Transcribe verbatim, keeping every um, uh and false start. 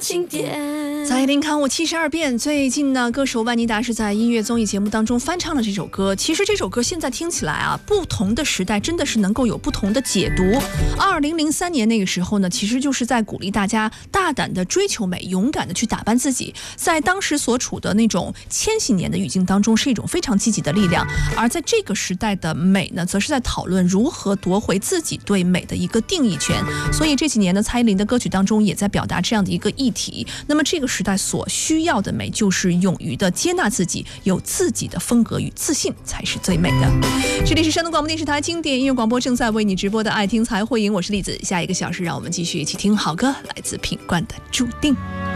经典。 在林看我七十二变，最近呢，歌手万妮达是在音乐综艺节目当中翻唱了这首歌。其实这首歌现在听起来啊，不同的时代真的是能够有不同的解读。二零零三年那个时候呢，其实就是在鼓励大家大胆的追求美，勇敢的去打扮自己。在当时所处的那种千禧年的语境当中，是一种非常积极的力量。而在这个时代的美呢，则是在讨论如何夺回自己对美的一个定义权。所以这几年呢，蔡依林的歌曲当中也在表达这样的一个议题。那么这个时代所需要的美，就是勇于的接纳自己，有自己的风格与自信才是最美的。这里是山东广播电视台经典音乐广播，正在为你直播的爱听才会赢，我是栗子。下一个小时让我们继续一起听好歌，来自品冠的注定。